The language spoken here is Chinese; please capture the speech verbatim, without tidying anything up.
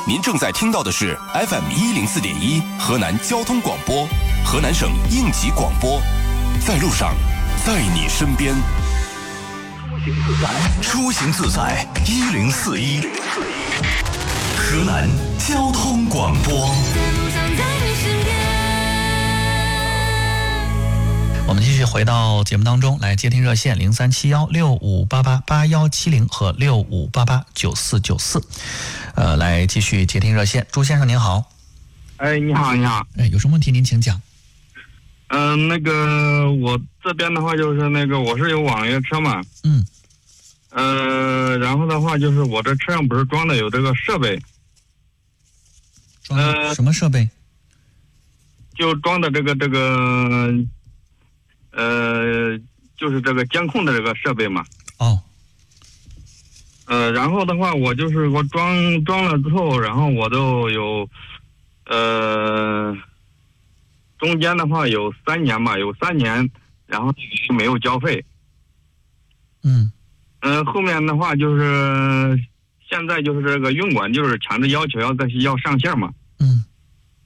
您正在听到的是 F M 一零四点一河南交通广播，河南省应急广播，在路上，在你身边。 出行自在一零四一，河南交通广播。 我们继续回到节目当中来，接听热线零三七幺六五八八八幺七零和六五八八九四九四，呃，来继续接听热线。朱先生您好。 哎，你好，你好。 哎，有什么问题您请讲。 嗯、呃，那个我这边的话就是那个我是有网约车嘛。 嗯。 呃，然后的话就是我这车上不是装的有这个设备。 装的什么设备？ 就装的这个这个。呃，就是这个监控的这个设备嘛。 哦。 呃，然后的话，我就是我装装了之后，然后我都有，呃，中间的话有三年吧，有三年，然后没有交费。 嗯。 呃，后面的话就是现在就是这个运管就是强制要求要再要上线嘛。